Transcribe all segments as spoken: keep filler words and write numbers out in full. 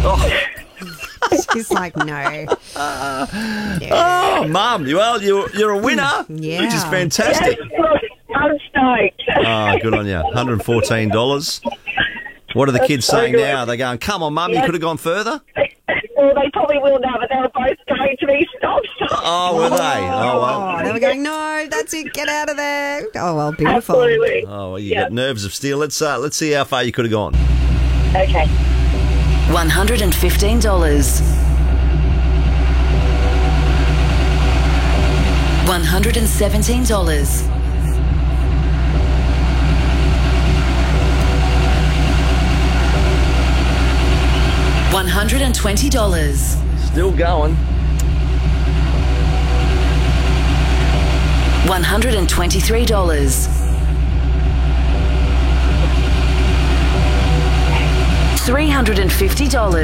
Oh. She's like, no. no. Oh, Mum, well, you're, you're a winner, yeah. which is fantastic. Yes, look, I'm stoked. Oh, good on you. one hundred fourteen dollars. What are the kids so saying good. now? They're going, come on, Mum, you Yes. could have gone further? Well, they probably will now, but they were both going to be stopped. Oh, were they? Oh, well. Oh, they were going, no, that's it, get out of there. Oh, well, beautiful. Absolutely. Oh, well, you Yep. got nerves of steel. Let's uh, let's see how far you could have gone. Okay. one hundred fifteen dollars. one hundred seventeen dollars. one hundred twenty dollars. Still going. one hundred twenty-three dollars. three hundred fifty dollars.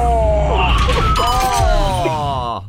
Oh.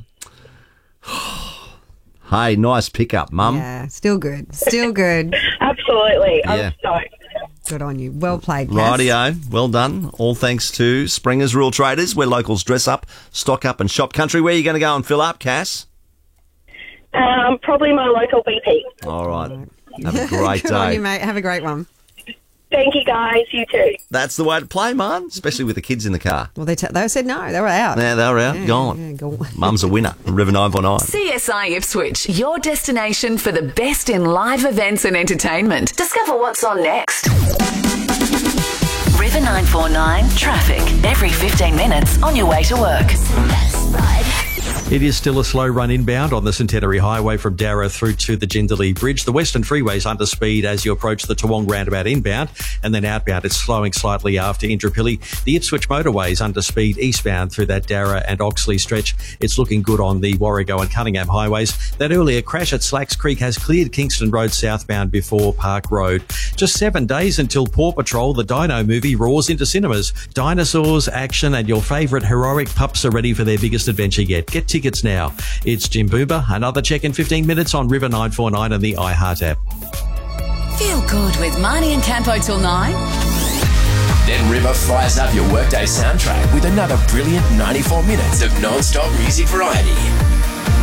Hey, nice pickup, Mum. Yeah, still good. Still good. Absolutely. Yeah. I'm stoked. Good on you. Well played, Cass. Rightio, well done. All thanks to Springer's Rural Traders, where locals dress up, stock up and shop country. Where are you going to go and fill up, Cass? Um, probably my local B P. All right. Have a great Good on day. you, mate. Have a great one. Thank you, guys. You too. That's the way to play, man, especially with the kids in the car. Well, they, t- they said no. They were out. Now they were out, Yeah, gone. yeah, go on. Mum's a winner. River nine four nine. C S I Ipswich, your destination for the best in live events and entertainment. Discover what's on next. River nine four nine traffic. Every fifteen minutes on your way to work. It is still a slow run inbound on the Centenary Highway from Darra through to the Jindalee Bridge. The Western Freeway's under speed as you approach the Toowong roundabout inbound, and then outbound it's slowing slightly after Indooroopilly. The Ipswich motorway's under speed eastbound through that Darra and Oxley stretch. It's looking good on the Warrego and Cunningham highways. That earlier crash at Slacks Creek has cleared Kingston Road southbound before Park Road. Just seven days until Paw Patrol, the Dino movie, roars into cinemas. Dinosaurs, action, and your favourite heroic pups are ready for their biggest adventure yet. Get tickets now. It's Jim Boober. Another check in fifteen minutes on River nine four nine and the iHeart app. Feel good with Marnie and Campo till nine. Then River fires up your workday soundtrack with another brilliant ninety-four minutes of non-stop music variety.